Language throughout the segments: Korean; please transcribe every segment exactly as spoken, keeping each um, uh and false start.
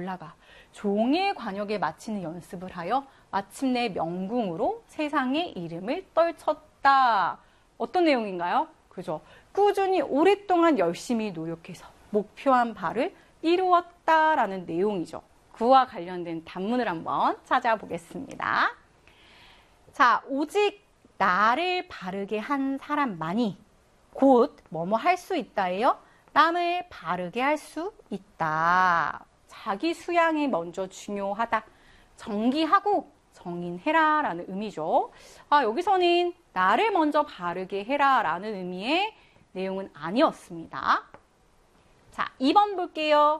올라가 종의 관역에 맞히는 연습을 하여 마침내 명궁으로 세상의 이름을 떨쳤다. 어떤 내용인가요? 그죠? 꾸준히 오랫동안 열심히 노력해서 목표한 바를 이루었다라는 내용이죠. 그와 관련된 단문을 한번 찾아보겠습니다. 자, 오직 나를 바르게 한 사람만이 곧 뭐뭐 할 수 있다예요. 남을 바르게 할 수 있다. 자기 수양이 먼저 중요하다. 정기하고 정인해라 라는 의미죠. 아, 여기서는 나를 먼저 바르게 해라 라는 의미의 내용은 아니었습니다. 자, 이 번 볼게요.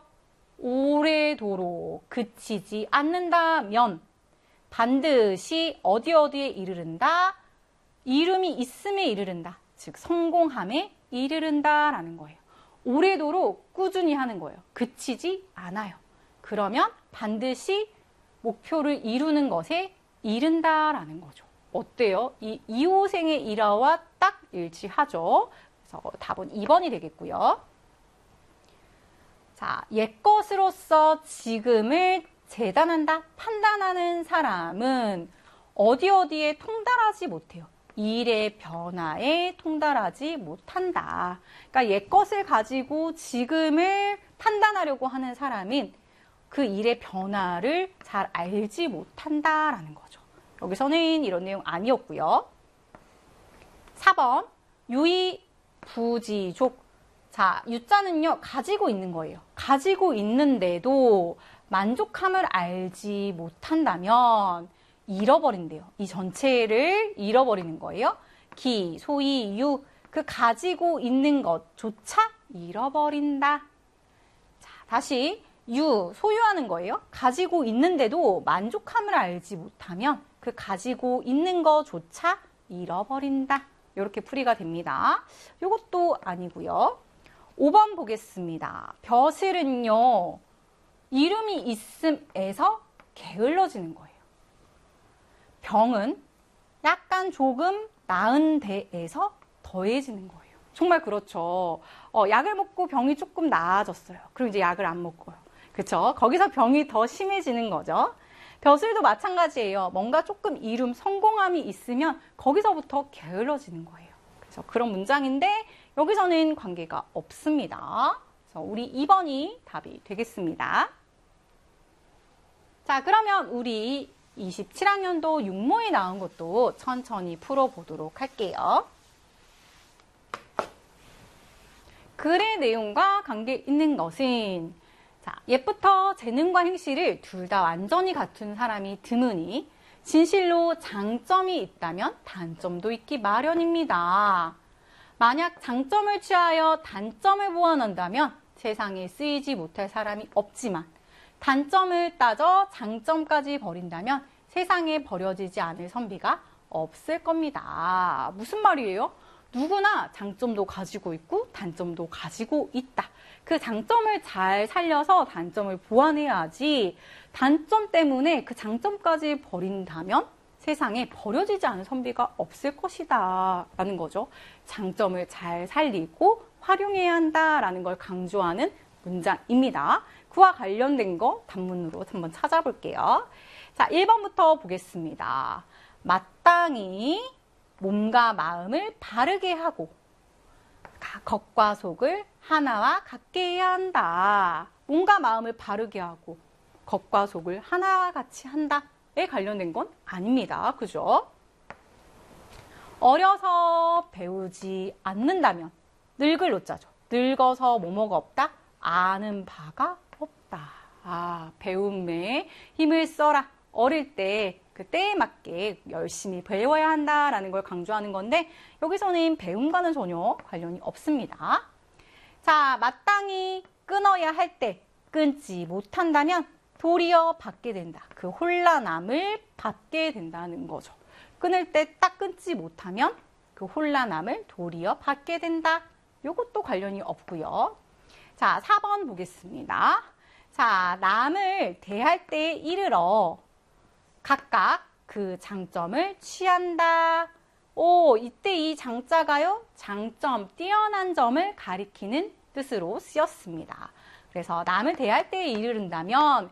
오래도록 그치지 않는다면 반드시 어디 어디에 이르른다. 이름이 있음에 이르른다. 즉 성공함에 이르른다라는 거예요. 오래도록 꾸준히 하는 거예요. 그치지 않아요. 그러면 반드시 목표를 이루는 것에 이른다라는 거죠. 어때요? 이 이호생의 일화와 딱 일치하죠. 그래서 답은 이 번이 되겠고요. 자, 옛것으로서 지금을 재단한다, 판단하는 사람은 어디 어디에 통달하지 못해요. 일의 변화에 통달하지 못한다. 그러니까 옛것을 가지고 지금을 판단하려고 하는 사람은 그 일의 변화를 잘 알지 못한다라는 거죠. 여기서는 이런 내용 아니었고요. 사 번 유의부지족. 자, 유자는요 가지고 있는 거예요. 가지고 있는데도 만족함을 알지 못한다면 잃어버린대요. 이 전체를 잃어버리는 거예요. 기, 소이, 유, 그 가지고 있는 것조차 잃어버린다. 자, 다시 유, 소유하는 거예요. 가지고 있는데도 만족함을 알지 못하면 그 가지고 있는 것조차 잃어버린다. 이렇게 풀이가 됩니다. 이것도 아니고요. 오 번 보겠습니다. 벼슬은요, 이름이 있음에서 게을러지는 거예요. 병은 약간 조금 나은 데에서 더해지는 거예요. 정말 그렇죠. 어, 약을 먹고 병이 조금 나아졌어요. 그럼 이제 약을 안 먹고요. 그렇죠? 거기서 병이 더 심해지는 거죠. 벼슬도 마찬가지예요. 뭔가 조금 이름, 성공함이 있으면 거기서부터 게을러지는 거예요. 그래서 그런 문장인데 여기서는 관계가 없습니다. 그래서 우리 이 번이 답이 되겠습니다. 자, 그러면 우리 이십칠 학년도 육모에 나온 것도 천천히 풀어보도록 할게요. 글의 내용과 관계 있는 것은 자, 옛부터 재능과 행실을 둘 다 완전히 갖춘 사람이 드무니 진실로 장점이 있다면 단점도 있기 마련입니다. 만약 장점을 취하여 단점을 보완한다면 세상에 쓰이지 못할 사람이 없지만 단점을 따져 장점까지 버린다면 세상에 버려지지 않을 선비가 없을 겁니다. 무슨 말이에요? 누구나 장점도 가지고 있고 단점도 가지고 있다. 그 장점을 잘 살려서 단점을 보완해야지 단점 때문에 그 장점까지 버린다면 세상에 버려지지 않은 선비가 없을 것이다 라는 거죠. 장점을 잘 살리고 활용해야 한다라는 걸 강조하는 문장입니다. 그와 관련된 거 단문으로 한번 찾아볼게요. 자, 일 번부터 보겠습니다. 마땅히 몸과 마음을 바르게 하고 겉과 속을 하나와 같게 해야 한다. 몸과 마음을 바르게 하고 겉과 속을 하나와 같이 한다에 관련된 건 아닙니다. 그죠? 어려서 배우지 않는다면 늙을 노자죠. 늙어서 뭐뭐가 없다? 아는 바가 없다. 아, 배움에 힘을 써라. 어릴 때 그 때에 맞게 열심히 배워야 한다라는 걸 강조하는 건데 여기서는 배움과는 전혀 관련이 없습니다. 자, 마땅히 끊어야 할 때 끊지 못한다면 도리어 받게 된다. 그 혼란함을 받게 된다는 거죠. 끊을 때 딱 끊지 못하면 그 혼란함을 도리어 받게 된다. 이것도 관련이 없고요. 자, 사 번 보겠습니다. 자, 남을 대할 때에 이르러 각각 그 장점을 취한다. 오, 이때 이 장자가요, 장점, 뛰어난 점을 가리키는 뜻으로 쓰였습니다. 그래서 남을 대할 때에 이르른다면